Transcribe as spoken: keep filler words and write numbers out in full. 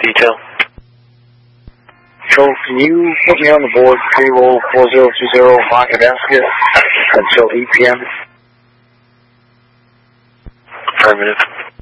detail. So can you put me on the board, payroll four zero two zero, Market Basket, until eight p m? Affirmative.